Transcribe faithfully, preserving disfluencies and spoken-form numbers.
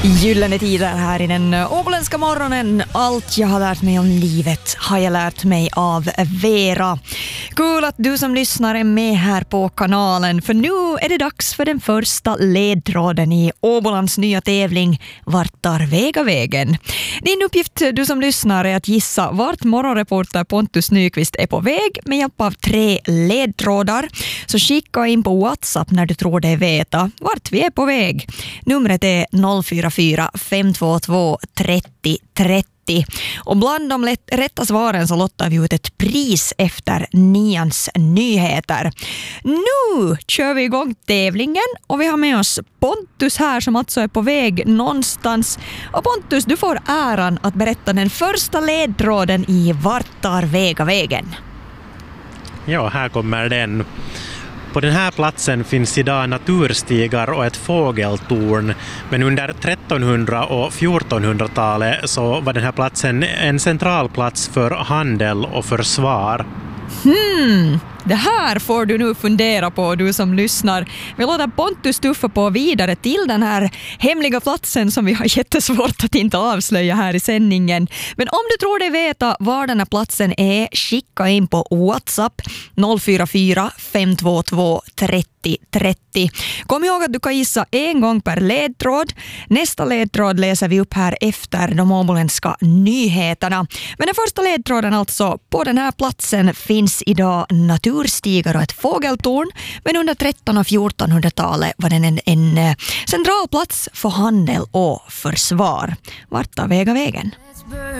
Gyllene tider här i den åboländska morgonen. Allt jag har lärt mig om livet har jag lärt mig av Vera. Kul att du som lyssnar är med här på kanalen, för nu är det dags för den första ledtråden i Åbolands nya tävling Vart tar Vegavägen? Din uppgift, du som lyssnar, är att gissa vart morgonreporter Pontus Nyqvist är på väg med hjälp av tre ledtrådar. Så skicka in på WhatsApp när du tror dig veta vart vi är på väg. Numret är noll fyra fyra fem två två trettio trettio. Och bland de lätt, rätta svaren så lottar vi ut ett pris efter nians nyheter. Nu kör vi igång tävlingen och vi har med oss Pontus här som alltså är på väg någonstans. Och Pontus, du får äran att berätta den första ledtråden i Vart tar Vegavägen? Ja, här kommer den. På den här platsen finns idag naturstigar och ett fågeltorn, men under trettonhundra- och fjortonhundratalet så var den här platsen en central plats för handel och försvar. Hmm, det här får du nu fundera på, du som lyssnar. Vi låter Pontus tuffa på vidare till den här hemliga platsen som vi har jättesvårt att inte avslöja här i sändningen. Men om du tror dig veta var den här platsen är, skicka in på WhatsApp noll fyra fyra fem två två trettio trettio. Kom ihåg att du kan gissa en gång per ledtråd. Nästa ledtråd läser vi upp här efter de åboländska nyheterna. Men den första ledtråden alltså, på den här platsen finns idag naturstigar och ett fågeltorn, men under tretton- och fjortonhundratalet var den en, en central plats för handel och försvar. Vart tar Vegavägen?